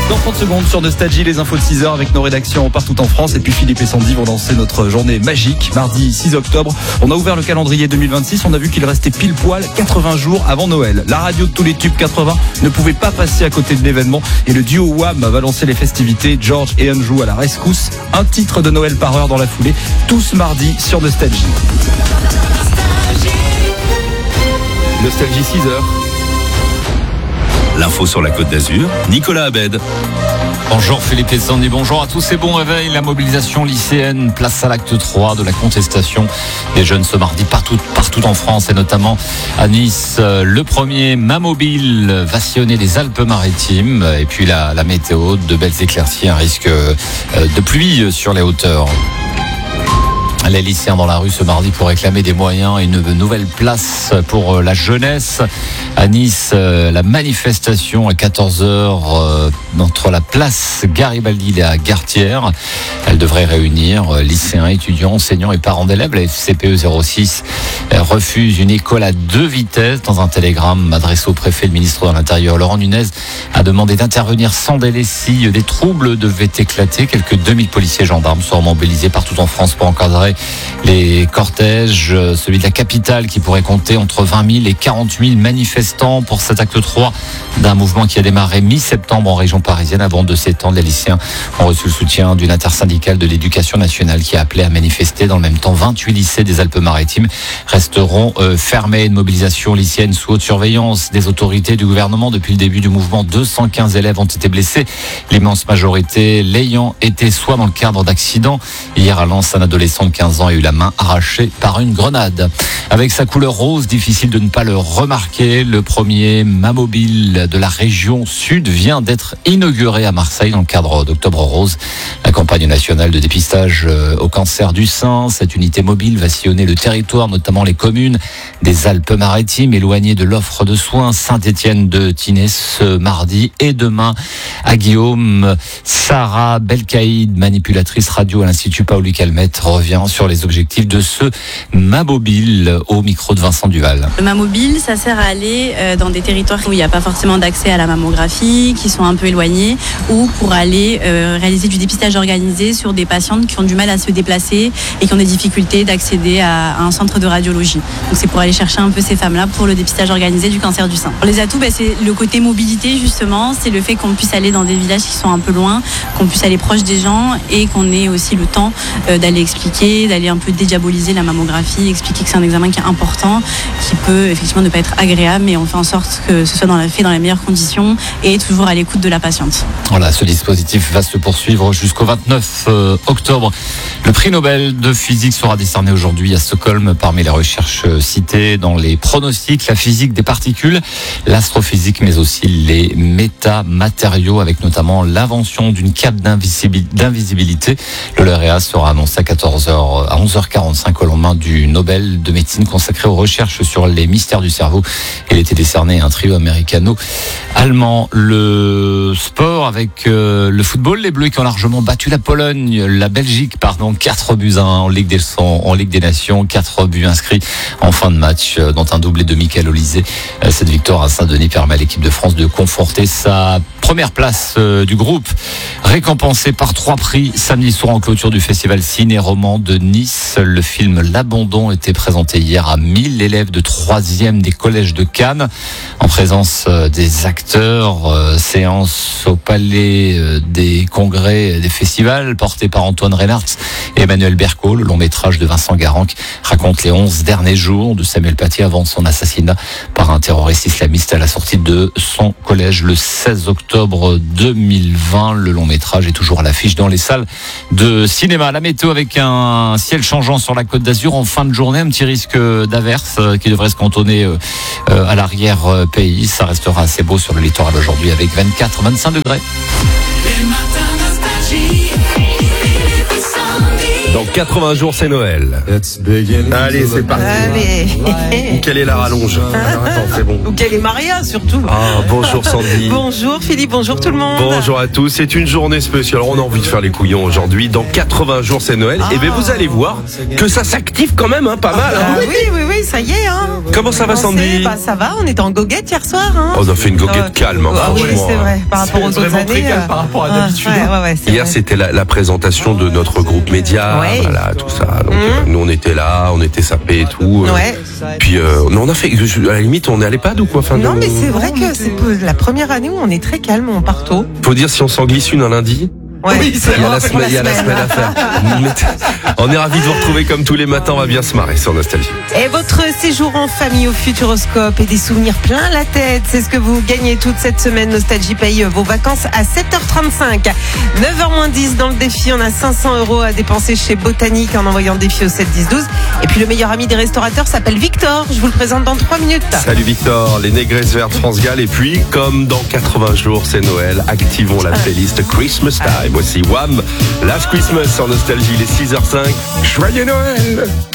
Dans 30 secondes sur Nostalgie, les infos de 6h avec nos rédactions partout en France. Et puis Philippe et Sandy vont lancer notre journée magique. Mardi 6 octobre, on a ouvert le calendrier 2026. On a vu qu'il restait pile poil 80 jours avant Noël. La radio de tous les tubes 80 ne pouvait pas passer à côté de l'événement. Et le duo Wham va lancer les festivités. George et Anjou à la rescousse. Un titre de Noël par heure dans la foulée. Tous mardi sur Nostalgie. Nostalgie 6h. L'info sur la Côte d'Azur, Nicolas Abed. Bonjour Philippe et Sandy, bonjour à tous et bon réveil. La mobilisation lycéenne, place à l'acte 3 de la contestation des jeunes ce mardi partout en France et notamment à Nice. Le premier Mamobile va sillonner les Alpes-Maritimes et puis la météo, de belles éclaircies, un risque de pluie sur les hauteurs. Les lycéens dans la rue ce mardi pour réclamer des moyens et une nouvelle place pour la jeunesse. À Nice, la manifestation à 14h entre la place Garibaldi et la Gartière. Elle devrait réunir lycéens, étudiants, enseignants et parents d'élèves. La FCPE 06 refuse une école à 2 vitesses. Dans un télégramme adressé au préfet, le ministre de l'Intérieur, Laurent Nunez, a demandé d'intervenir sans délai si des troubles devaient éclater. Quelques 2000 policiers et gendarmes seront mobilisés partout en France pour encadrer les cortèges. Celui de la capitale qui pourrait compter entre 20 000 et 40 000 manifestants pour cet acte 3 d'un mouvement qui a démarré mi-septembre en région parisienne. Avant de s'étendre, les lycéens ont reçu le soutien d'une intersyndicale de l'éducation nationale qui a appelé à manifester. Dans le même temps, 28 lycées des Alpes-Maritimes resteront fermés. Une mobilisation lycéenne sous haute surveillance des autorités du gouvernement. Depuis le début du mouvement, 215 élèves ont été blessés, l'immense majorité l'ayant été soit dans le cadre d'accidents. Hier à Lens, un adolescent de 15 ans a eu la main arrachée par une grenade. Avec sa couleur rose, difficile de ne pas le remarquer, le premier Mamobile de la région sud vient d'être inauguré à Marseille dans le cadre d'Octobre Rose, la campagne nationale de dépistage au cancer du sein. Cette unité mobile va sillonner le territoire, notamment les communes des Alpes-Maritimes éloignées de l'offre de soins. Saint-Étienne de Tinée ce mardi et demain à Guillaume. Sarah Belkaïd, manipulatrice radio à l'Institut Paoli Calmette, revient sur les objectifs de ce Mamobile au micro de Vincent Duval. Le Mamobile, ça sert à aller dans des territoires où il n'y a pas forcément d'accès à la mammographie, qui sont un peu éloignés, ou pour aller réaliser du dépistage organisé sur des patientes qui ont du mal à se déplacer et qui ont des difficultés d'accéder à un centre de radiologie. Donc c'est pour aller chercher un peu ces femmes-là pour le dépistage organisé du cancer du sein. Les atouts, c'est le côté mobilité justement, c'est le fait qu'on puisse aller dans des villages qui sont un peu loin, qu'on puisse aller proche des gens et qu'on ait aussi le temps d'aller expliquer, d'aller un peu dédiaboliser la mammographie, expliquer que c'est un examen qui est important, qui peut effectivement ne pas être agréable, mais on fait en sorte que ce soit fait dans les meilleures conditions et toujours à l'écoute de la patiente. Voilà, ce dispositif va se poursuivre jusqu'au 29 octobre. Le prix Nobel de physique sera décerné aujourd'hui à Stockholm. Parmi les recherches citées dans les pronostics, la physique des particules, l'astrophysique, mais aussi les métamatériaux, avec notamment l'invention d'une cape d'invisibilité. Le lauréat sera annoncé à 11h45 au lendemain du Nobel de médecine consacré aux recherches sur les mystères du cerveau. Il était décerné à un trio américano-allemand. Le sport avec le football, les Bleus qui ont largement battu la Belgique, 4-1 en Ligue des Nations, 4 buts inscrits en fin de match, dont un doublé de Michael Olysée. Cette victoire à Saint-Denis permet à l'équipe de France de conforter sa première place du groupe, récompensée par 3 prix samedi soir en clôture du festival ciné-roman de Nice. Le film L'Abandon était présenté hier à 1000 élèves de 3e des collèges de Cannes, en présence des acteurs. Séance au Palais des Congrès des festivals, porté par Antoine Reynards et Emmanuel Berco. Le long métrage de Vincent Garanc raconte les 11 derniers jours de Samuel Paty avant son assassinat par un terroriste islamiste à la sortie de son collège le 16 octobre 2020. Le long métrage est toujours à l'affiche dans les salles de cinéma. La météo avec un ciel changeant sur la Côte d'Azur en fin de journée, un petit risque d'averse qui devrait se cantonner à l'arrière-pays. Ça restera assez beau sur le littoral aujourd'hui avec 24-25 degrés. Les matins Nostalgie, Philippe et Sandy. Dans 80 jours, c'est Noël. Allez, c'est parti. Allez. Ou quelle est la rallonge? Alors, attends, c'est bon. Ou quelle est Maria surtout. Ah, bonjour Sandy. Bonjour Philippe, bonjour tout le monde. Bonjour à tous, c'est une journée spéciale. On a envie de faire les couillons aujourd'hui. Dans 80 jours, c'est Noël. Et bien, vous allez voir que ça s'active quand même, pas mal. Oui, ça y est. Comment ça va, Sandy? Ça va, on était en goguette hier soir. On a fait une goguette calme, Oui, franchement. c'est vrai, par rapport aux autres Vraiment années. très calme par rapport à d'habitude. Hier, c'était la présentation de notre groupe média, Ouais. voilà, tout ça. Donc, nous, on était là, on était sapés et tout. Ouais. Puis, on a fait, à la limite, on est à l'EHPAD ou quoi? Enfin, Non, mais c'est vrai que c'est la première année où on est très calme, on part tôt. Faut dire si on s'en glisse une un lundi. Ouais. Oui, c'est Il y a vrai. il y a la semaine à faire. On est ravis de vous retrouver comme tous les matins, on va bien se marrer sur Nostalgie. Et votre séjour en famille au Futuroscope et des souvenirs plein la tête, c'est ce que vous gagnez toute cette semaine. Nostalgie paye vos vacances à 7h35. 9h-10 dans le défi, on a 500 € à dépenser chez Botanique en envoyant le défi au 7-10-12. Et puis le meilleur ami des restaurateurs s'appelle Victor, je vous le présente dans 3 minutes. Salut Victor, les négresses vertes France Gall. Et puis, comme dans 80 jours, c'est Noël, activons la playlist Christmas Time. Voici Wham! Last Christmas sur Nostalgie, les 6h05. Joyeux Noël!